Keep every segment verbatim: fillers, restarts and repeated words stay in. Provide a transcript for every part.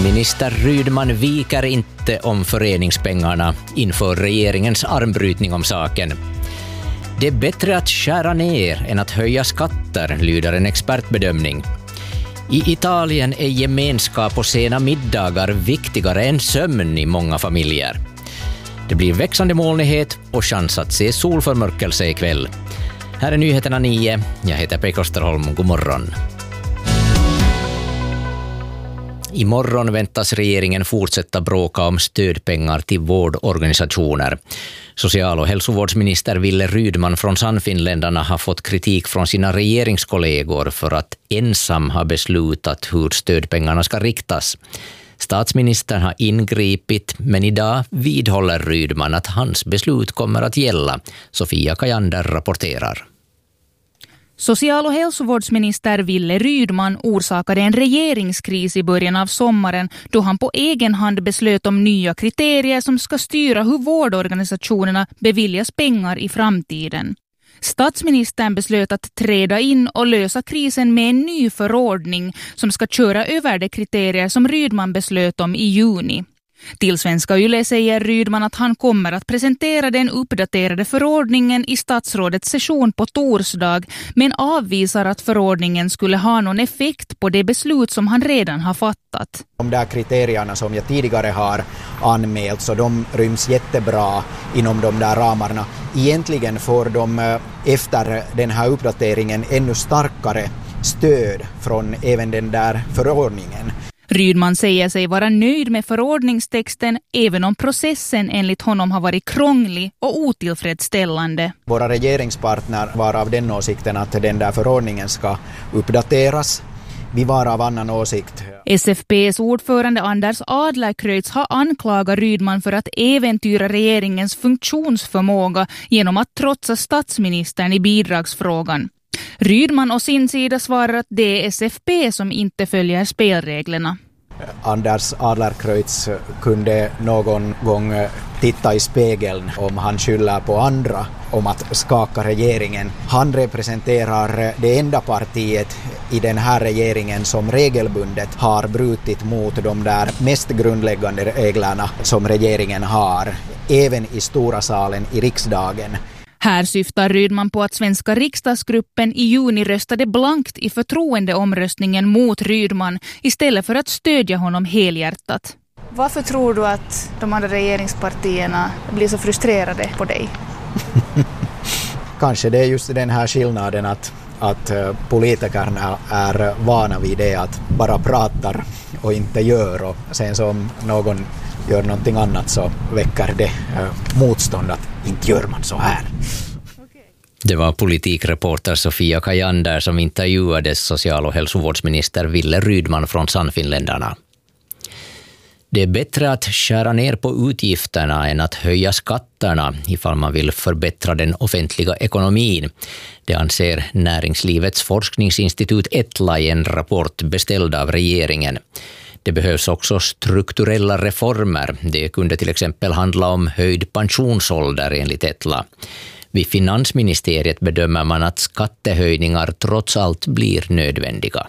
Minister Rydman viker inte om föreningspengarna inför regeringens armbrytning om saken. Det är bättre att skära ner än att höja skatter, lyder en expertbedömning. I Italien är gemenskap och sena middagar viktigare än sömn i många familjer. Det blir växande molnighet och chans att se solförmörkelse ikväll. Här är nyheterna nio. Jag heter Pekka Österholm. God morgon. Imorgon väntas regeringen fortsätta bråka om stödpengar till vårdorganisationer. Social- och hälsovårdsminister Wille Rydman från Sannfinländarna har fått kritik från sina regeringskollegor för att ensam ha beslutat hur stödpengarna ska riktas. Statsministern har ingripit, men idag vidhåller Rydman att hans beslut kommer att gälla. Sofia Kajander rapporterar. Social- och hälsovårdsminister Wille Rydman orsakade en regeringskris i början av sommaren då han på egen hand beslöt om nya kriterier som ska styra hur vårdorganisationerna beviljas pengar i framtiden. Statsministern beslöt att träda in och lösa krisen med en ny förordning som ska köra över de kriterier som Rydman beslöt om i juni. Till Svenska Yle säger Rydman att han kommer att presentera den uppdaterade förordningen i statsrådets session på torsdag, men avvisar att förordningen skulle ha någon effekt på det beslut som han redan har fattat. De där kriterierna som jag tidigare har anmält, så de ryms jättebra inom de där ramarna. Egentligen får de efter den här uppdateringen ännu starkare stöd från även den där förordningen. Rydman säger sig vara nöjd med förordningstexten även om processen enligt honom har varit krånglig och otillfredsställande. Våra regeringspartner var av den åsikten att den där förordningen ska uppdateras. Vi var av annan åsikt. S F P:s ordförande Anders Adlercreutz har anklagat Rydman för att äventyra regeringens funktionsförmåga genom att trotsa statsministern i bidragsfrågan. Rydman och sin sida svarar att det är S F P som inte följer spelreglerna. Anders Adlercreutz kunde någon gång titta i spegeln om han skyller på andra om att skaka regeringen. Han representerar det enda partiet i den här regeringen som regelbundet har brutit mot de där mest grundläggande reglerna som regeringen har, även i stora salen i riksdagen. Här syftar Rydman på att svenska riksdagsgruppen i juni röstade blankt i förtroendeomröstningen mot Rydman istället för att stödja honom helhjärtat. Varför tror du att de andra regeringspartierna blir så frustrerade på dig? Kanske det är just den här skillnaden att, att politikerna är vana vid det, att bara pratar och inte gör, och sen som någon gör någonting annat så väcker det eh, motstånd att inte gör man så här. Det var politikreporter Sofia Kajander som intervjuade social- och hälsovårdsminister Wille Rydman från Sannfinländarna. Det är bättre att skära ner på utgifterna än att höja skatterna ifall man vill förbättra den offentliga ekonomin. Det anser Näringslivets forskningsinstitut Etla i en rapport beställd av regeringen. Det behövs också strukturella reformer. Det kunde till exempel handla om höjd pensionsålder enligt Etla. Vid finansministeriet bedömer man att skattehöjningar trots allt blir nödvändiga.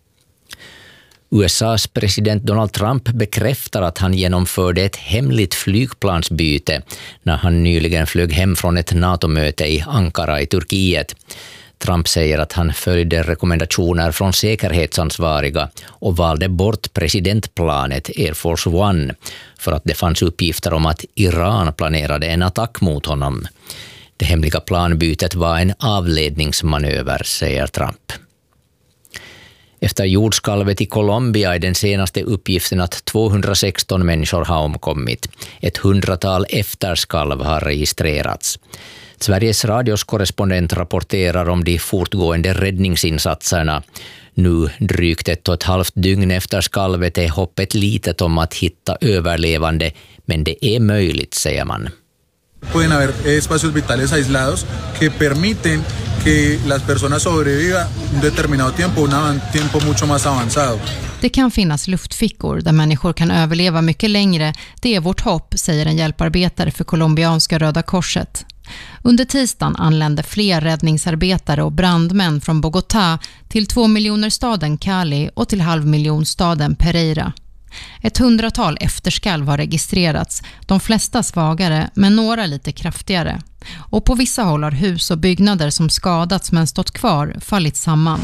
U S A:s president Donald Trump bekräftar att han genomförde ett hemligt flygplansbyte när han nyligen flög hem från ett NATO-möte i Ankara i Turkiet. Trump säger att han följde rekommendationer från säkerhetsansvariga och valde bort presidentplanet Air Force One för att det fanns uppgifter om att Iran planerade en attack mot honom. Det hemliga planbytet var en avledningsmanöver, säger Trump. Efter jordskalvet i Colombia är den senaste uppgiften att tvåhundrasexton människor har omkommit. Ett hundratal efterskalv har registrerats. Sveriges radios korrespondent rapporterar om de fortgående räddningsinsatserna. Nu drygt ett och ett halvt dygn efter skalvet är hoppet litet om att hitta överlevande, men det är möjligt, säger man. Pueden haber espacios vitales aislados que permiten que las personas sobrevivan un determinado tiempo, un tiempo mucho más avanzado. Det kan finnas luftfickor där människor kan överleva mycket längre. Det är vårt hopp, säger en hjälparbetare för colombianska Röda Korset. Under tisdagen anlände fler räddningsarbetare och brandmän från Bogotá till två miljoner staden Cali och till halvmiljonstaden Pereira. Ett hundratal efterskalv har registrerats, de flesta svagare men några lite kraftigare. Och på vissa håll har hus och byggnader som skadats men stått kvar fallit samman.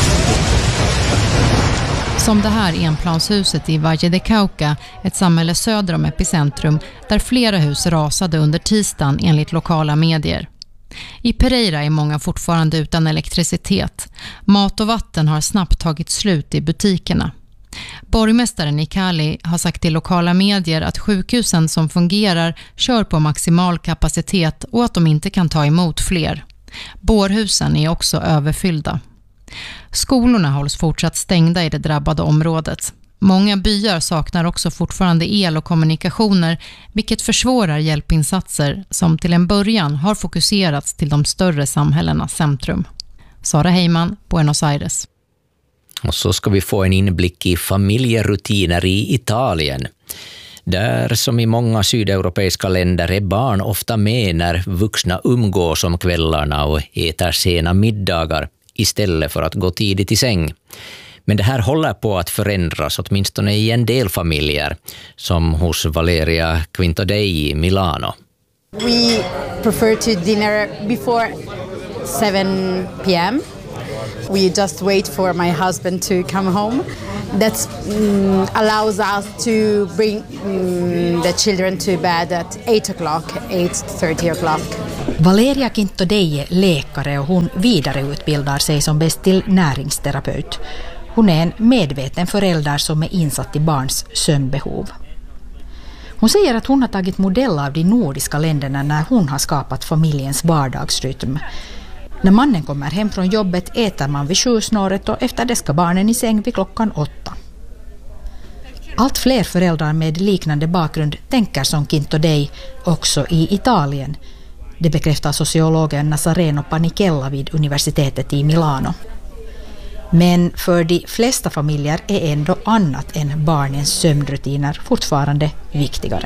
Som det här enplanshuset i Valle de Cauca, ett samhälle söder om epicentrum, där flera hus rasade under tisdagen enligt lokala medier. I Pereira är många fortfarande utan elektricitet. Mat och vatten har snabbt tagit slut i butikerna. Borgmästaren i Cali har sagt till lokala medier att sjukhusen som fungerar kör på maximal kapacitet och att de inte kan ta emot fler. Bårhusen är också överfyllda. Skolorna hålls fortsatt stängda i det drabbade området. Många byar saknar också fortfarande el och kommunikationer, vilket försvårar hjälpinsatser som till en början har fokuserats till de större samhällenas centrum. Sara Heyman, Buenos Aires. Och så ska vi få en inblick i familjerutiner i Italien. Där som i många sydeuropeiska länder är barn ofta med när vuxna umgås om kvällarna och äter sena middagar istället för att gå tidigt i säng. Men det här håller på att förändras, åtminstone i en del familjer, som hos Valeria Quintodei i Milano. We prefer to dinner before seven p m We just wait for my husband to come home. That um, allows us to bring um, the children to bed at eight o'clock, eight thirty o'clock. Valeria Quintodei är läkare och hon vidareutbildar sig som bäst till näringsterapeut. Hon är en medveten förälder som är insatt i barns sömnbehov. Hon säger att hon har tagit modell av de nordiska länderna när hon har skapat familjens vardagsrytm. När mannen kommer hem från jobbet äter man vid sjusnåret och efter det ska barnen i säng vid klockan åtta. Allt fler föräldrar med liknande bakgrund tänker som Quintodei också i Italien. Det bekräftar sociologen Nazareno Panicella vid universitetet i Milano. Men för de flesta familjer är ändå annat än barnens sömnrutiner fortfarande viktigare.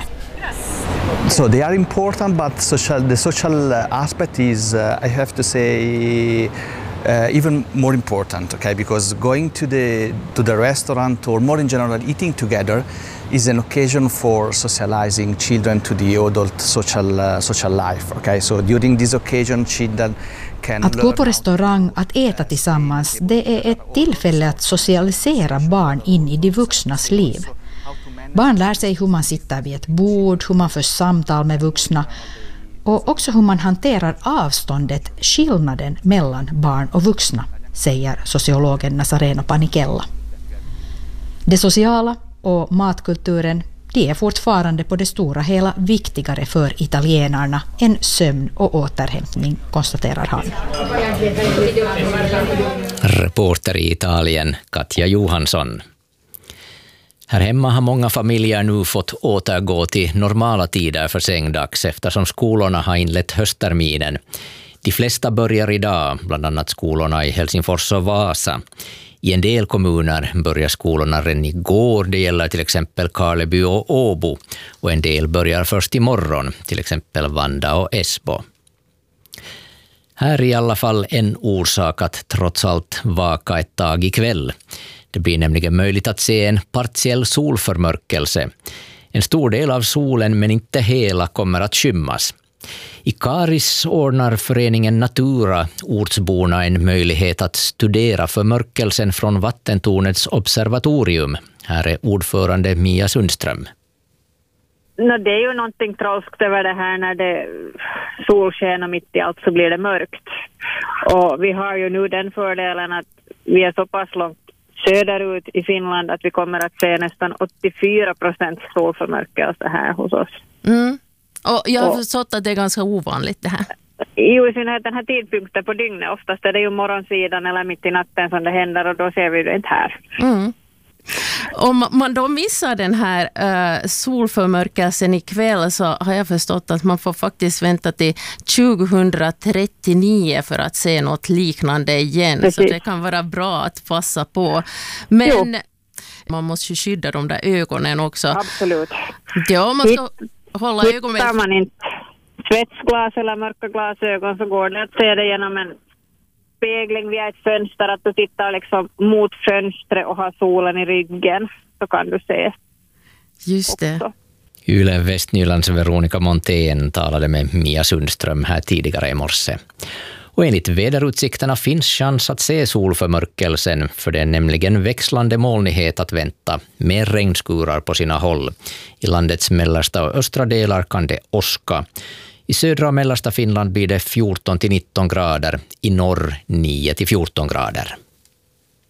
So they are important, but social, the social aspect is, uh, I have to say, uh, even more important. Okay, because going to the to the restaurant or more in general eating together is an occasion for socializing children to the adult social uh, social life. Okay, so during this occasion, children can. Att gå på restaurang, att äta tillsammans, det är ett tillfälle att socialisera barn in i de vuxnas liv. Barn lär sig hur man sitter vid ett bord, hur man för samtal med vuxna och också hur man hanterar avståndet, skillnaden mellan barn och vuxna, säger sociologen Nazareno Panicella. Det sociala och matkulturen, de är fortfarande på det stora hela viktigare för italienarna än sömn och återhämtning, konstaterar han. Reporter i Italien, Katja Johansson. Här hemma har många familjer nu fått återgå till normala tider för sängdags eftersom skolorna har inlett höstterminen. De flesta börjar idag, bland annat skolorna i Helsingfors och Vasa. I en del kommuner börjar skolorna redan igår, det gäller till exempel Karleby och Åbo. Och en del börjar först imorgon, till exempel Vanda och Esbo. Här är i alla fall en orsak att trots allt vaka ett tag ikväll. Det blir nämligen möjligt att se en partiell solförmörkelse. En stor del av solen, men inte hela, kommer att skymmas. I Karis ordnar föreningen Natura ortsborna en möjlighet att studera förmörkelsen från vattentornets observatorium. Här är ordförande Mia Sundström. No, det är ju någonting trolskt över det här när det solsken och mitt i allt så blir det mörkt. Och vi har ju nu den fördelen att vi är så pass långt söderut i Finland att vi kommer att se nästan åttiofyra procent solförmörkelse här hos oss. Mm. Och jag har förstått att det är ganska ovanligt det här. Jo, i synnerhet den här tidpunkten på dygnet. Oftast är det ju morgonsidan eller mitt i natten som det händer och då ser vi det inte här. Mm. Om man då missar den här uh, solförmörkelsen ikväll så har jag förstått att man får faktiskt vänta till tjugohundratrettionio för att se något liknande igen. Precis. Så det kan vara bra att passa på. Men jo. Man måste ju skydda de där ögonen också. Absolut. Ja, man ska Hitt, hålla ögonen. Hittar man inte svetsglas eller mörka glasögon så går det att se det genom en spegling via ett fönster, att du tittar liksom mot fönstret och har solen i ryggen, så kan du se Just det. Också. Yle Västnylands Veronica Montén talade med Mia Sundström här tidigare i morse. Och enligt väderutsikterna finns chans att se solförmörkelsen, för det är nämligen växlande molnighet att vänta, med regnskurar på sina håll. I landets mellersta och östra delar kan det åska. I södra och mellersta Finland blir det fjorton till nitton grader, i norr nio till fjorton grader.